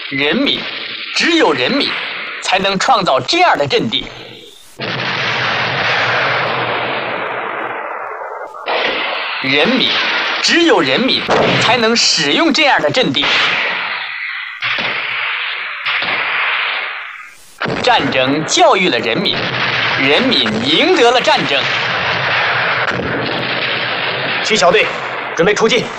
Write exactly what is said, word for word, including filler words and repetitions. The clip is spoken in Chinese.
人民，只有人民才能创造这样的阵地。人民，只有人民才能使用这样的阵地。战争教育了人民，人民赢得了战争。 七小队，准备出击。